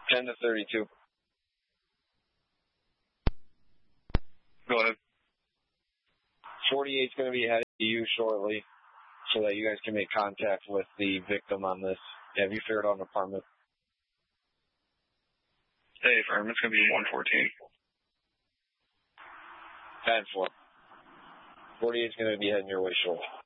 10 to 32. Go ahead. 48 is going to be heading to you shortly so that you guys can make contact with the victim on this. Have you figured out an apartment? Hey, apartment's going to be 114. 10-4. 48 is going to be heading your way shortly.